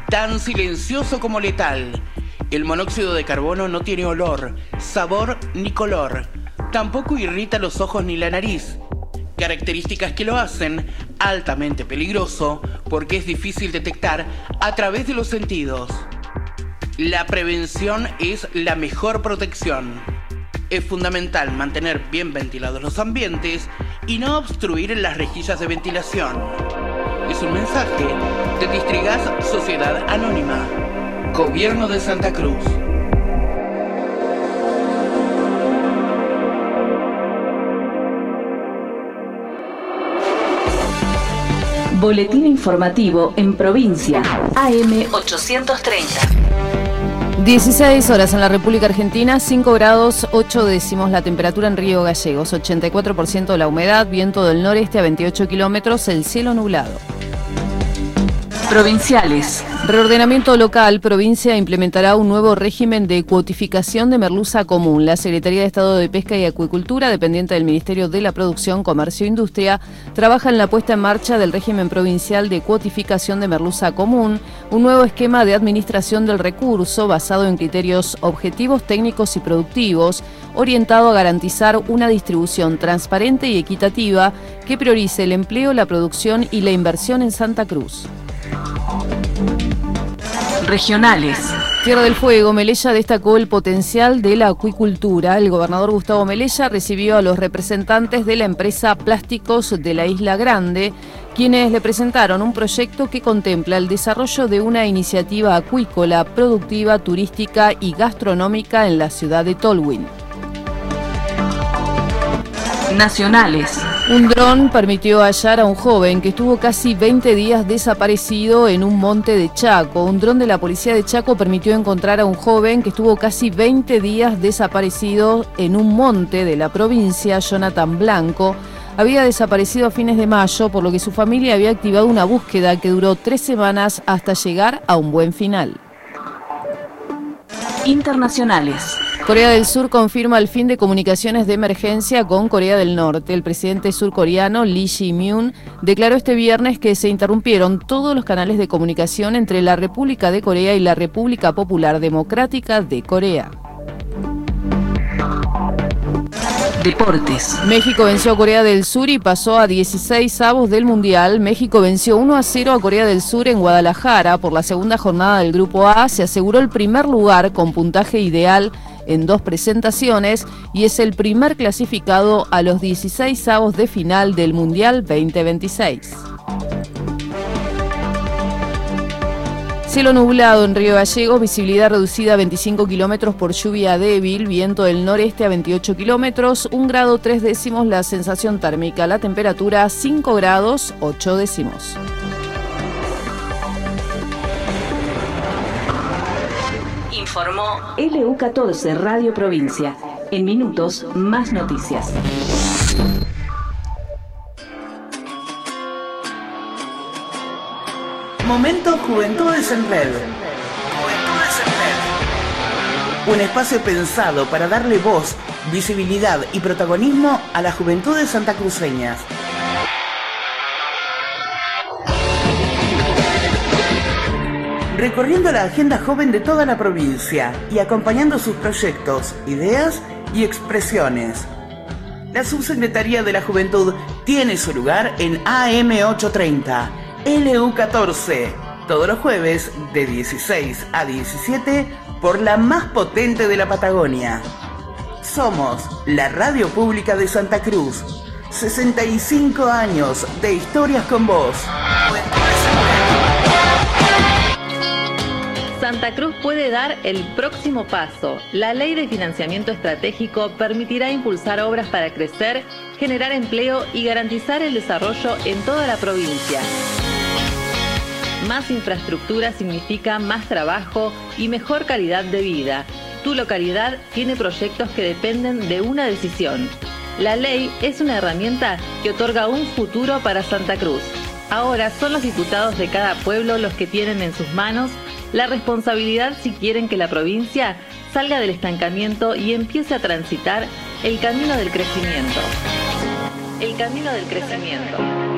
tan silencioso como letal. El monóxido de carbono no tiene olor, sabor ni color. Tampoco irrita los ojos ni la nariz. Características que lo hacen altamente peligroso porque es difícil detectar a través de los sentidos. La prevención es la mejor protección. Es fundamental mantener bien ventilados los ambientes y no obstruir las rejillas de ventilación. Es un mensaje de Distrigas Sociedad Anónima, Gobierno de Santa Cruz. Boletín informativo en provincia, AM 830. 16 horas en la República Argentina, 5 grados 8 décimos la temperatura en Río Gallegos, 84% de la humedad, viento del noreste a 28 kilómetros, el cielo nublado. Provinciales. Reordenamiento local. Provincia implementará un nuevo régimen de cuotificación de merluza común. La Secretaría de Estado de Pesca y Acuicultura, dependiente del Ministerio de la Producción, Comercio e Industria, trabaja en la puesta en marcha del régimen provincial de cuotificación de merluza común, un nuevo esquema de administración del recurso basado en criterios objetivos, técnicos y productivos, orientado a garantizar una distribución transparente y equitativa que priorice el empleo, la producción y la inversión en Santa Cruz. Regionales. Tierra del Fuego. Melella destacó el potencial de la acuicultura. El gobernador Gustavo Melella recibió a los representantes de la empresa Plásticos de la Isla Grande, quienes le presentaron un proyecto que contempla el desarrollo de una iniciativa acuícola, productiva, turística y gastronómica en la ciudad de Tolwyn. Nacionales. Un dron permitió hallar a un joven que estuvo casi 20 días desaparecido en un monte de Chaco. Un dron de la policía de Chaco permitió encontrar a un joven que estuvo casi 20 días desaparecido en un monte de la provincia. Jonathan Blanco había desaparecido a fines de mayo, por lo que su familia había activado una búsqueda que duró 3 semanas hasta llegar a un buen final. Internacionales. Corea del Sur confirma el fin de comunicaciones de emergencia con Corea del Norte. El presidente surcoreano Lee Jae-myung declaró este viernes que se interrumpieron todos los canales de comunicación entre la República de Corea y la República Popular Democrática de Corea. Deportes. México venció a Corea del Sur y pasó a 16avos del Mundial. México venció 1-0 a Corea del Sur en Guadalajara. Por la segunda jornada del Grupo A se aseguró el primer lugar con puntaje ideal en 2 presentaciones y es el primer clasificado a los 16avos de final del Mundial 2026. Cielo nublado en Río Gallegos, visibilidad reducida a 25 kilómetros por lluvia débil, viento del noreste a 28 kilómetros, 1 grado 3 décimos la sensación térmica, la temperatura 5 grados 8 décimos. Informó LU14 Radio Provincia. En minutos, más noticias. Momento Juventudes en Red. Un espacio pensado para darle voz, visibilidad y protagonismo a las juventudes santacruceñas. Recorriendo la agenda joven de toda la provincia y acompañando sus proyectos, ideas y expresiones. La Subsecretaría de la Juventud tiene su lugar en AM 830, LU14, todos los jueves de 16 a 17 por la más potente de la Patagonia. Somos la radio pública de Santa Cruz. 65 años de historias con vos. Santa Cruz puede dar el próximo paso. La Ley de Financiamiento Estratégico permitirá impulsar obras para crecer, generar empleo y garantizar el desarrollo en toda la provincia. Más infraestructura significa más trabajo y mejor calidad de vida. Tu localidad tiene proyectos que dependen de una decisión. La ley es una herramienta que otorga un futuro para Santa Cruz. Ahora son los diputados de cada pueblo los que tienen en sus manos la responsabilidad si quieren que la provincia salga del estancamiento y empiece a transitar el camino del crecimiento. El camino del crecimiento.